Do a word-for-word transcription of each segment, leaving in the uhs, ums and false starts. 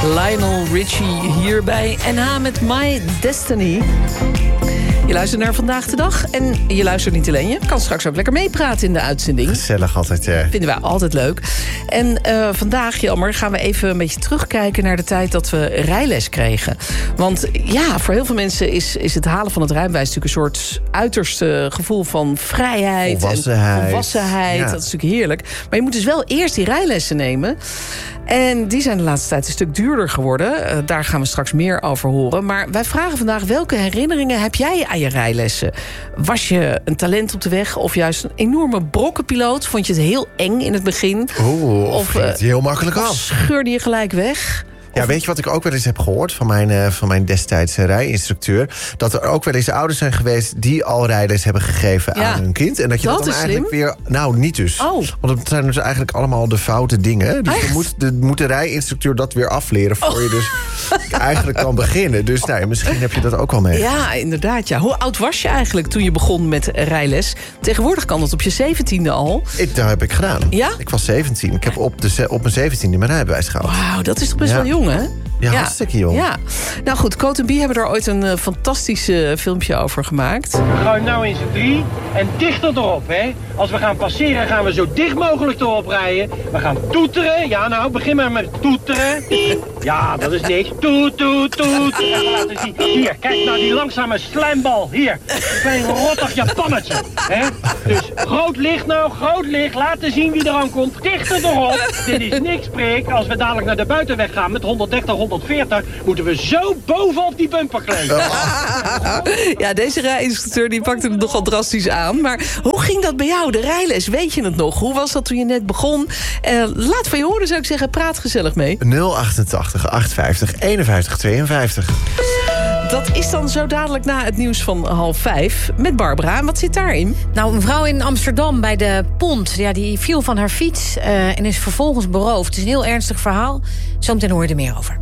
Lionel Richie hier bij N H met My Destiny. Je luistert naar Vandaag de Dag en je luistert niet alleen. Je kan straks ook lekker meepraten in de uitzending. Gezellig altijd, ja. Vinden wij altijd leuk. En uh, vandaag, Jelmer, gaan we even een beetje terugkijken naar de tijd dat we rijles kregen. Want ja, voor heel veel mensen is, is het halen van het rijbewijs natuurlijk een soort uiterste gevoel van vrijheid. Volwassenheid. En volwassenheid. Ja. Dat is natuurlijk heerlijk. Maar je moet dus wel eerst die rijlessen nemen. En die zijn de laatste tijd een stuk duurder geworden. Uh, daar gaan we straks meer over horen. Maar wij vragen vandaag, welke herinneringen heb jij aan je rijlessen? Was je een talent op de weg of juist een enorme brokkenpiloot? Vond je het heel eng in het begin? Oeh, of ging het heel makkelijk of af? scheurde je gelijk weg? Ja, weet je wat ik ook wel eens heb gehoord van mijn, uh, van mijn destijds uh, rijinstructeur? Dat er ook wel eens ouders zijn geweest die al rijles hebben gegeven Ja, aan hun kind. En dat je dat, dat dan is eigenlijk slim. weer... Nou, niet dus. Oh. Want dat zijn dus eigenlijk allemaal de foute dingen. Dus Echt? je moet de, moet de rijinstructeur dat weer afleren voor Oh. je dus eigenlijk kan beginnen. Dus nou, ja, misschien heb je dat ook wel mee. Ja, inderdaad. Ja. Hoe oud was je eigenlijk toen je begon met rijles? Tegenwoordig kan dat op je zeventiende al. Ik, dat heb ik gedaan. Ja? Ik was zeventien. Ik heb op, de, ze- op mijn zeventiende mijn rijbewijs gehaald. Wauw, dat is toch best Ja. wel jong, hè? Ja, hartstikke jong. Ja. Nou goed, Coat en Bie hebben er ooit een uh, fantastisch uh, filmpje over gemaakt. We gaan nou in z'n drie en dichter erop, hè. Als we gaan passeren gaan we zo dicht mogelijk erop rijden. We gaan toeteren. Ja, nou, begin maar met toeteren. Ja, dat is niks. Toet, toet, toet. Laten zien. Hier, kijk naar die langzame slijmbal. Hier, een klein rottig Japannetje. Hè? Dus groot licht nou, groot licht. Laten zien wie eraan komt. Dichter erop. Dit is niks, prik. Als we dadelijk naar de buitenweg gaan met honderddertig, honderdveertig... moeten we zo bovenop die bumper kleden. Ja, deze rijinstructeur die pakte het nogal drastisch aan. Maar hoe ging dat bij jou, de rijles? Weet je het nog? Hoe was dat toen je net begon? Uh, laat van je horen, zou ik zeggen. Praat gezellig mee. nul achtentachtig achtenvijftig eenenvijftig tweeënvijftig. Dat is dan zo dadelijk na het nieuws van half vijf. Met Barbara. En wat zit daarin? Nou, een vrouw in Amsterdam bij de Pont, ja, die viel van haar fiets uh, en is vervolgens beroofd. Het is een heel ernstig verhaal. Zometeen hoor je er meer over.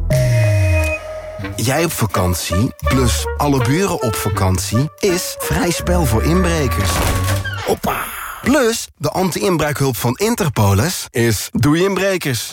Jij op vakantie, plus alle buren op vakantie, is vrij spel voor inbrekers. Hoppa! Plus, de anti-inbraakhulp van Interpolis is doei inbrekers.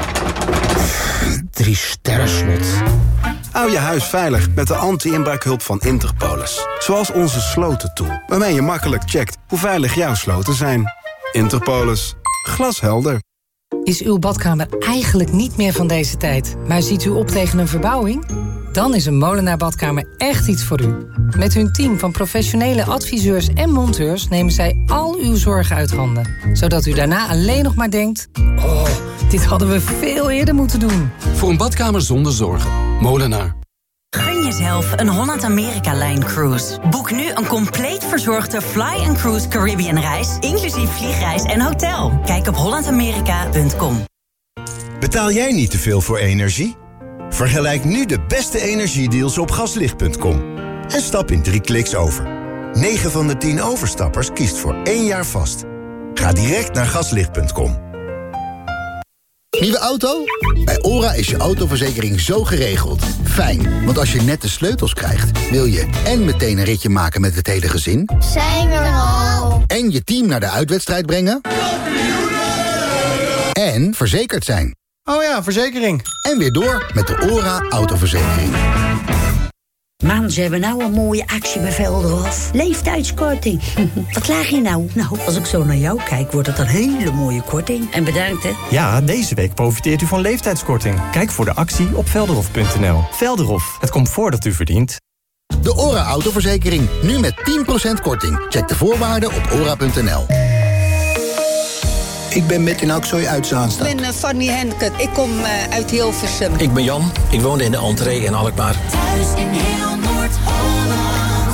Drie sterren slot. Hou je huis veilig met de anti-inbraakhulp van Interpolis. Zoals onze slotentool, waarmee je makkelijk checkt hoe veilig jouw sloten zijn. Interpolis. Glashelder. Is uw badkamer eigenlijk niet meer van deze tijd, maar ziet u op tegen een verbouwing? Dan is een Molenaar Badkamer echt iets voor u. Met hun team van professionele adviseurs en monteurs nemen zij al uw zorgen uit handen. Zodat u daarna alleen nog maar denkt: oh, dit hadden we veel eerder moeten doen. Voor een badkamer zonder zorgen. Molenaar. Gun jezelf een Holland-Amerika-Line-cruise. Boek nu een compleet verzorgde Fly and Cruise Caribbean-reis... inclusief vliegreis en hotel. Kijk op holland amerika punt com. Betaal jij niet te veel voor energie? Vergelijk nu de beste energiedeals op gaslicht punt com. En stap in drie kliks over. negen van de tien overstappers kiest voor één jaar vast. Ga direct naar gaslicht punt com. Nieuwe auto? Bij ORA is je autoverzekering zo geregeld. Fijn, want als je net de sleutels krijgt... wil je en meteen een ritje maken met het hele gezin... Zijn we er al? En je team naar de uitwedstrijd brengen... En verzekerd zijn. Oh ja, verzekering. En weer door met de ORA autoverzekering. Man, ze hebben nou een mooie actie bij Velderhof. Leeftijdskorting. Wat klaag je nou? Nou, als ik zo naar jou kijk, wordt het een hele mooie korting. En bedankt, hè. Ja, deze week profiteert u van leeftijdskorting. Kijk voor de actie op velderhof punt n l. Velderhof, het comfort dat u verdient. De ORA autoverzekering, nu met tien procent korting. Check de voorwaarden op ora punt n l. Ik ben met in Akzooi uit Zaanstad. Ik ben uh, Fanny Henke. Ik kom uh, uit Hilversum. Ik ben Jan. Ik woonde in de entree in Alkmaar. Thuis in heel Noord-Holland.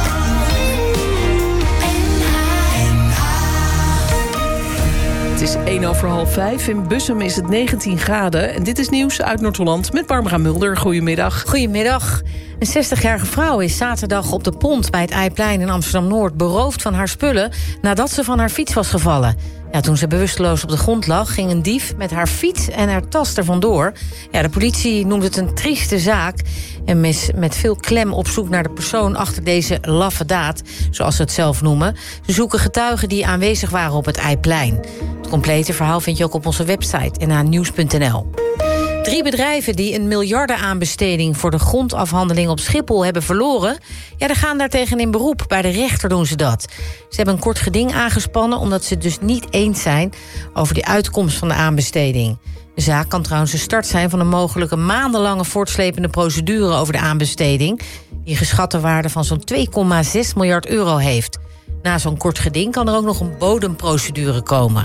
Het is één over half vijf. In Bussum is het negentien graden. En dit is nieuws uit Noord-Holland met Barbara Mulder. Goedemiddag. Goedemiddag. Een zestigjarige vrouw is zaterdag op de Pont bij het Eiplein in Amsterdam-Noord beroofd van haar spullen nadat ze van haar fiets was gevallen. Ja, toen ze bewusteloos op de grond lag, ging een dief met haar fiets en haar tas er vandoor. Ja, de politie noemt het een trieste zaak en is met veel klem op zoek naar de persoon achter deze laffe daad, zoals ze het zelf noemen. Ze zoeken getuigen die aanwezig waren op het Eiplein. Het complete verhaal vind je ook op onze website n h nieuws punt n l. Drie bedrijven die een miljardenaanbesteding voor de grondafhandeling op Schiphol hebben verloren, ja, daar gaan daartegen in beroep. Bij de rechter doen ze dat. Ze hebben een kort geding aangespannen omdat ze het dus niet eens zijn over die uitkomst van de aanbesteding. De zaak kan trouwens de start zijn van een mogelijke maandenlange voortslepende procedure over de aanbesteding, die geschatte waarde van zo'n twee komma zes miljard euro heeft. Na zo'n kort geding kan er ook nog een bodemprocedure komen.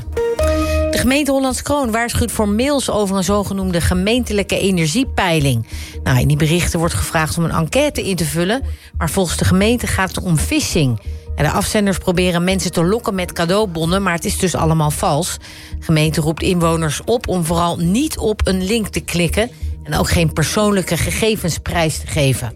De gemeente Hollands Kroon waarschuwt voor mails over een zogenoemde gemeentelijke energiepeiling. Nou, in die berichten wordt gevraagd om een enquête in te vullen, maar volgens de gemeente gaat het om phishing. Ja, de afzenders proberen mensen te lokken met cadeaubonnen, maar het is dus allemaal vals. De gemeente roept inwoners op om vooral niet op een link te klikken en ook geen persoonlijke gegevens prijs te geven.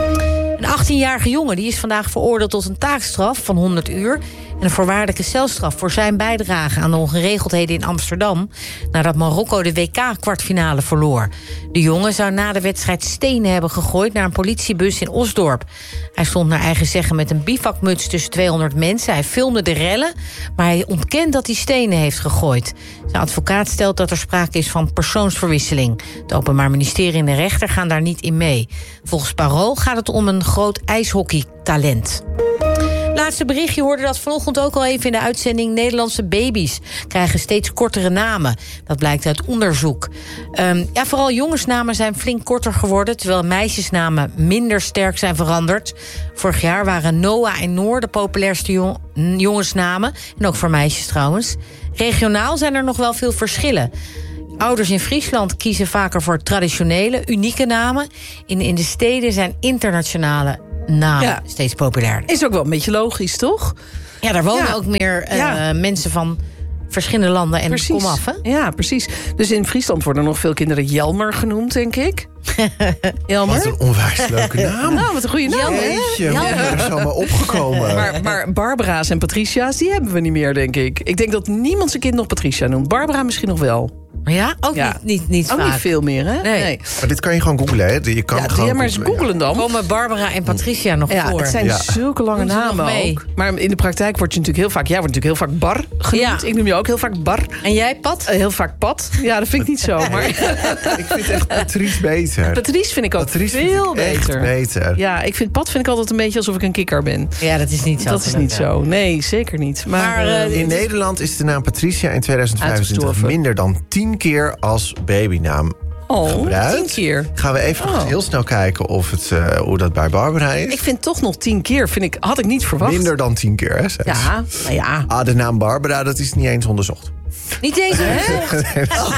Een achttienjarige jongen die is vandaag veroordeeld tot een taakstraf van honderd uur... en een voorwaardelijke celstraf voor zijn bijdrage aan de ongeregeldheden in Amsterdam, nadat Marokko de W K-kwartfinale verloor. De jongen zou na de wedstrijd stenen hebben gegooid naar een politiebus in Osdorp. Hij stond naar eigen zeggen met een bivakmuts tussen tweehonderd mensen. Hij filmde de rellen, maar hij ontkent dat hij stenen heeft gegooid. Zijn advocaat stelt dat er sprake is van persoonsverwisseling. Het Openbaar Ministerie en de rechter gaan daar niet in mee. Volgens Parool gaat het om een groot ijshockeytalent. Laatste berichtje, hoorde dat vanochtend ook al even in de uitzending. Nederlandse baby's krijgen steeds kortere namen. Dat blijkt uit onderzoek. Um, ja, vooral jongensnamen zijn flink korter geworden, terwijl meisjesnamen minder sterk zijn veranderd. Vorig jaar waren Noah en Noor de populairste jong- jongensnamen. En ook voor meisjes trouwens. Regionaal zijn er nog wel veel verschillen. Ouders in Friesland kiezen vaker voor traditionele, unieke namen. In, in de steden zijn internationale namen ja. steeds populairder. Is ook wel een beetje logisch, toch? Ja, daar wonen ja. ook meer uh, ja. mensen van verschillende landen en precies. komaf, hè? Ja, precies. Dus in Friesland worden nog veel kinderen Jelmer genoemd, denk ik. Jelmer? Wat een onwijs leuke naam. Nou, wat een goede naam, hè? Jeetje, dat is allemaal opgekomen. Maar, maar Barbara's en Patricia's, die hebben we niet meer, denk ik. Ik denk dat niemand zijn kind nog Patricia noemt. Barbara misschien nog wel. Ja, ook ja. niet, niet, niet ook vaak. niet veel meer, hè? Nee. nee. Maar dit kan je gewoon googlen, hè? Je kan ja, gewoon ja, maar eens googlen dan. Komen Barbara en Patricia nog ja, voor? Het zijn ja. zulke lange namen ook. Maar in de praktijk word je natuurlijk heel vaak... Jij wordt natuurlijk heel vaak Bar genoemd. Ja. Ik noem je ook heel vaak Bar. En jij, Pat? Uh, heel vaak Pat. Ja, dat vind ik niet zo. Maar ik vind echt Patrice beter. Patrice vind ik ook Patrice veel vind ik beter. beter. Ja, ik vind Pat vind ik altijd een beetje alsof ik een kikker ben. Ja, dat is niet zo. Dat is niet zo. Nee, zeker niet. Maar, maar uh, in Nederland is de naam Patricia in tweeduizend vijfentwintig minder dan tien keer als babynaam Oh, gebruikt. tien keer. Gaan we even oh. heel snel kijken of het, uh, hoe dat bij Barbara is. Ik vind toch nog tien keer, vind ik, had ik niet verwacht. Minder dan tien keer, hè? Zelfs. Ja, nou ja. Ah, de naam Barbara, dat is niet eens onderzocht. Niet eens onderzocht?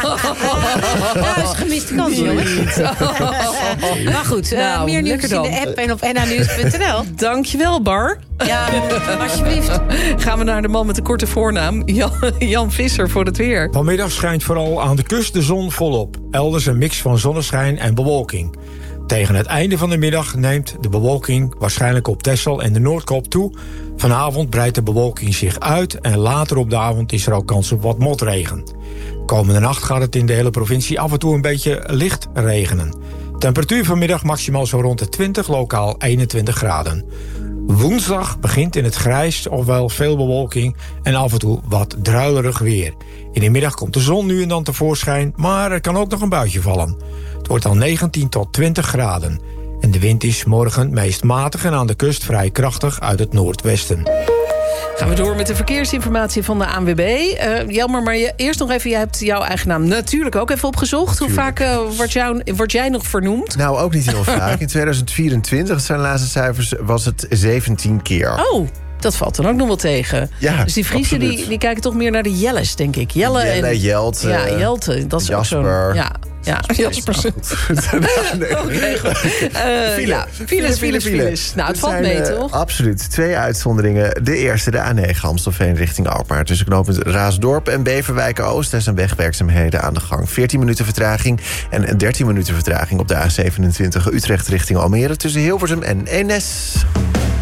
Ja, dat is gemiste kans, jongens. Maar goed, uh, nou, meer nieuws in de app en op n h nieuws punt n l. Dankjewel, Bar. Ja, alsjeblieft. Gaan we naar de man met de korte voornaam, Jan, Jan Visser, voor het weer. Vanmiddag schijnt vooral aan de kust de zon volop. Elders een mix van zonneschijn en bewolking. Tegen het einde van de middag neemt de bewolking waarschijnlijk op Texel en de Noordkop toe. Vanavond breidt de bewolking zich uit en later op de avond is er ook kans op wat motregen. Komende nacht gaat het in de hele provincie af en toe een beetje licht regenen. Temperatuur vanmiddag maximaal zo rond de twintig, lokaal eenentwintig graden. Woensdag begint in het grijs, ofwel veel bewolking en af en toe wat druilerig weer. In de middag komt de zon nu en dan tevoorschijn, maar er kan ook nog een buitje vallen. Het wordt dan negentien tot twintig graden. En de wind is morgen meest matig en aan de kust vrij krachtig uit het noordwesten. Gaan we door met de verkeersinformatie van de A N W B. Uh, Jelmer, maar je, eerst nog even, jij hebt jouw eigen naam natuurlijk ook even opgezocht. Tuurlijk. Hoe vaak uh, word, jou, word jij nog vernoemd? Nou, ook niet heel vaak. In tweeduizend vierentwintig, dat zijn de laatste cijfers, was het zeventien keer. Oh, dat valt dan ook nog wel tegen. Ja, dus die Friesen die, die kijken toch meer naar de Jelles, denk ik. Jelle, Jelle en, Jelte. Ja, Jelte. Dat is Jasper. ook zo'n... Ja. Ja, Jasper. nee. Okay, goed. Uh, file. Ja, files, files, files. Nou, het, het valt zijn, mee, toch? Uh, absoluut. Twee uitzonderingen. De eerste, de A negen Amstelveen richting Alkmaar. Tussen knooppunt Raasdorp en Beverwijk-Oost. Daar zijn wegwerkzaamheden aan de gang. veertien minuten vertraging en dertien minuten vertraging op de A zevenentwintig Utrecht richting Almere. Tussen Hilversum en Eemnes.